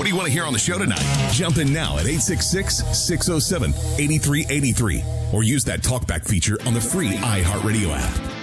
do you want to hear on the show tonight? Jump in now at 866-607-8383 or use that talkback feature on the free iHeartRadio app.